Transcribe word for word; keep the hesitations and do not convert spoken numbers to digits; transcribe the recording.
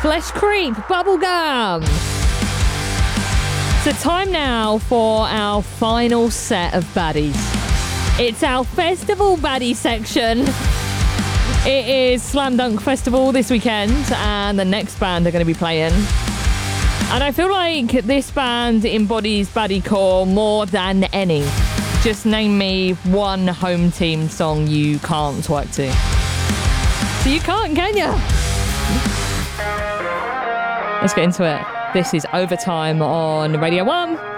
Flesh Creep, Bubblegum. So time now for our final set of baddies. It's our festival baddie section. It is Slam Dunk Festival this weekend, and the next band are going to be playing. And I feel like this band embodies baddie core more than any. Just name me one home team song you can't twerk to. So you can't, can ya? Let's get into it. This is Overtime on Radio one.